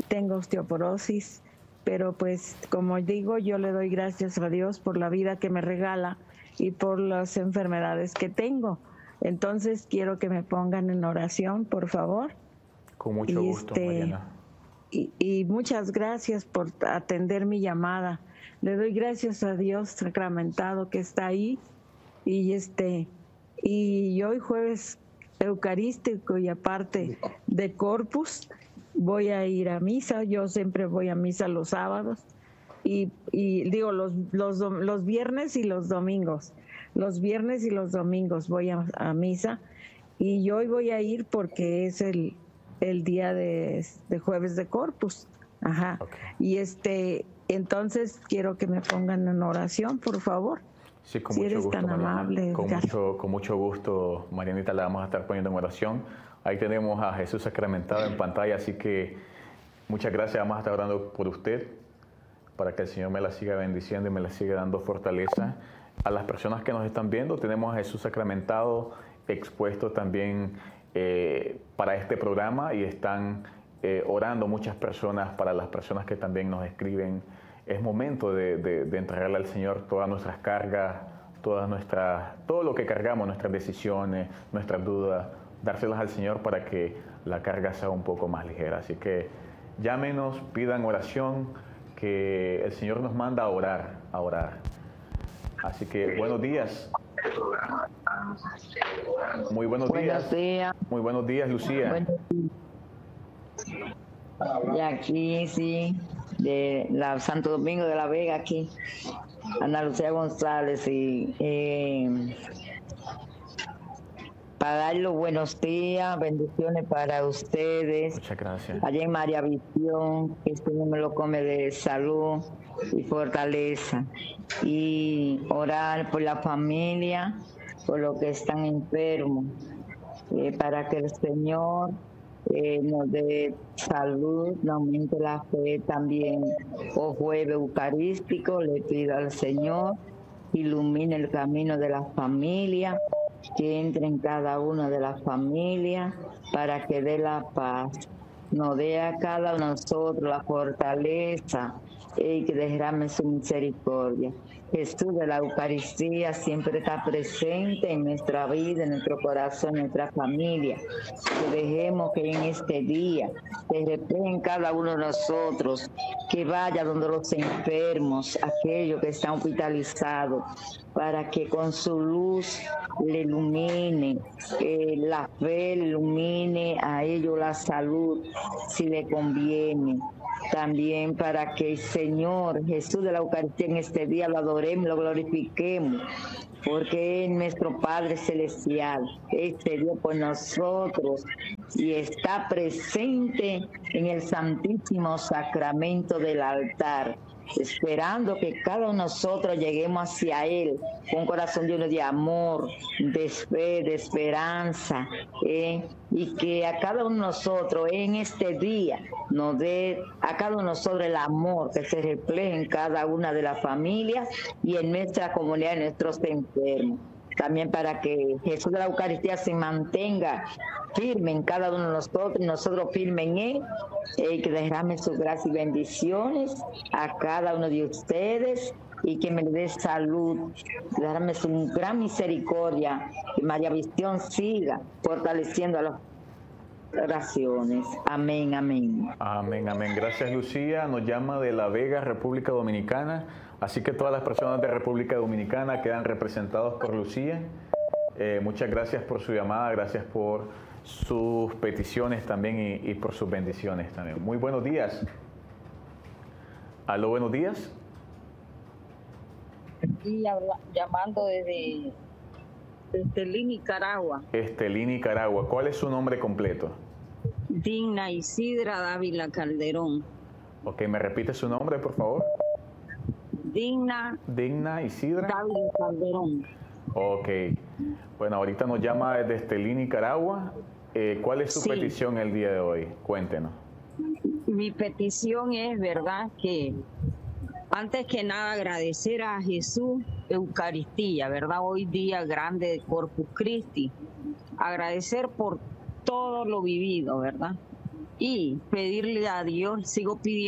tengo osteoporosis, pero pues como digo, yo le doy gracias a Dios por la vida que me regala y por las enfermedades que tengo. Entonces quiero que me pongan en oración, por favor. Con mucho gusto, Mariana. Y muchas gracias por atender mi llamada. Le doy gracias a Dios sacramentado que está ahí. Y hoy jueves eucarístico y aparte de Corpus, voy a ir a misa. Yo siempre voy a misa los sábados y digo los viernes y los domingos. Los viernes y los domingos voy a misa y hoy voy a ir porque es el día de jueves de Corpus. Ajá. Okay. Y entonces quiero que me pongan en oración, por favor. Sí, con si mucho eres gusto, tan Mariana. amable. Con mucho gusto, Marianita, la vamos a estar poniendo en oración. Ahí tenemos a Jesús sacramentado en pantalla, así que muchas gracias. Vamos a estar orando por usted para que el Señor me la siga bendiciendo y me la siga dando fortaleza. A las personas que nos están viendo, tenemos a Jesús sacramentado expuesto también para este programa y están orando muchas personas, para las personas que también nos escriben. Es momento de entregarle al Señor todas nuestras cargas, todo lo que cargamos, nuestras decisiones, nuestras dudas, dárselas al Señor para que la carga sea un poco más ligera. Así que llámenos, pidan oración, que el Señor nos manda a orar. Así que buenos días. Muy buenos días. Muy buenos días, Lucía. Y aquí sí, de la Santo Domingo de la Vega, aquí, Ana Lucía González, y para dar los buenos días, bendiciones para ustedes. Muchas gracias. Allá en María Visión, que este Señor me lo come de salud y fortaleza. Y orar por la familia, por los que están enfermos, para que el Señor nos dé salud, nos aumente la fe también. O jueves eucarístico, le pido al Señor, ilumine el camino de la familia, que entre en cada una de las familias para que dé la paz, nos dé a cada uno de nosotros la fortaleza y que derrame su misericordia. Jesús de la Eucaristía siempre está presente en nuestra vida, en nuestro corazón, en nuestra familia. Que dejemos que en este día se refleje en cada uno de nosotros, que vaya donde los enfermos, aquellos que están hospitalizados, para que con su luz le ilumine la fe, le ilumine a ellos la salud, si le conviene. También para que el Señor Jesús de la Eucaristía en este día lo adoremos, lo glorifiquemos, porque es nuestro Padre Celestial, este Dios por nosotros y está presente en el Santísimo Sacramento del altar, esperando que cada uno de nosotros lleguemos hacia Él con un corazón lleno de amor, de fe, de esperanza, y que a cada uno de nosotros en este día nos dé a cada uno de nosotros el amor que se refleje en cada una de las familias y en nuestra comunidad, en nuestros enfermos. También para que Jesús de la Eucaristía se mantenga firme en cada uno de nosotros y nosotros firme en Él, y que derrame su gracia y bendiciones a cada uno de ustedes y que me dé salud, derrame su gran misericordia y María Visión siga fortaleciendo a las oraciones. Amén, amén. Amén, amén. Gracias, Lucía. Nos llama de La Vega, República Dominicana. Así que todas las personas de República Dominicana quedan representados por Lucía. Muchas gracias por su llamada, gracias por sus peticiones también y por sus bendiciones también. Muy buenos días. Aló, buenos días. Aquí llamando desde Estelí, Nicaragua. Estelí, Nicaragua. ¿Cuál es su nombre completo? Digna Isidra Dávila Calderón. Ok, ¿me repite su nombre, por favor? Digna Isidra Dávila Calderón. Ok. Bueno, ahorita nos llama desde Estelí, Nicaragua. ¿Cuál es su petición el día de hoy? Cuéntenos. Mi petición es, verdad, que antes que nada agradecer a Jesús Eucaristía, verdad, hoy día grande de Corpus Christi. Agradecer por todo lo vivido, verdad. y pedirle a Dios, sigo pidiendo